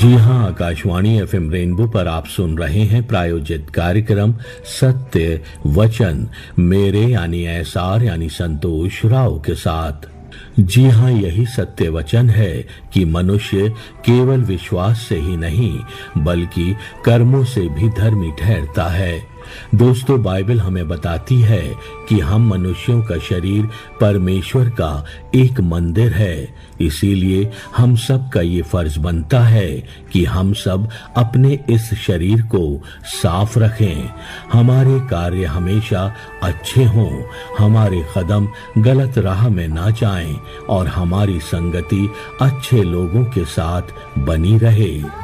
जी हाँ, Akashvani FM rainbow पर आप सुन रहे हैं प्रायोजित कार्यक्रम सत्य वचन मेरे यानी एसआर यानी संतोष राव के साथ। जी हाँ, यही सत्य वचन है कि मनुष्य केवल विश्वास से ही नहीं बल्कि कर्मों से भी धर्मी ठहरता है। दोस्तों, बाइबल हमें बताती है कि हम मनुष्यों का शरीर परमेश्वर का एक मंदिर है। इसीलिए हम सब का ये फर्ज बनता है कि हम सब अपने इस शरीर को साफ रखें, हमारे कार्य हमेशा अच्छे हों, हमारे कदम गलत राह में ना जाएं और हमारी संगति अच्छे लोगों के साथ बनी रहे।